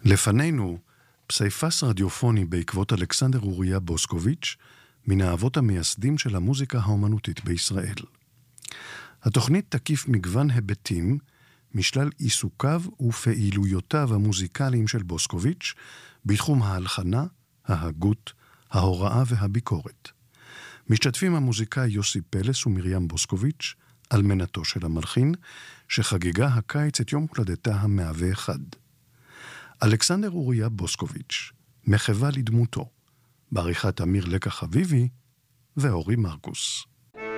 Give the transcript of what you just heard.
לפנינו פסיפס רדיופוני בעקבות אלכסנדר אוריה בוסקוביץ', מן האבות המייסדים של המוזיקה האומנותית בישראל. התוכנית תקיף מגוון היבטים משלל עיסוקיו ופעילויותיו המוזיקליים של בוסקוביץ' בתחום ההלחנה, ההגות, ההוראה והביקורת. משתתפים המוזיקאי יוסי פלס ומרים בוסקוביץ', אלמנתו של המלחין, שחגגה הקיץ את יום הולדתה ה-101. אלכסנדר אוריה בוסקוביץ', מחווה לדמותו, בעריכת אמיר לקח אביבי ואורי מרקוס.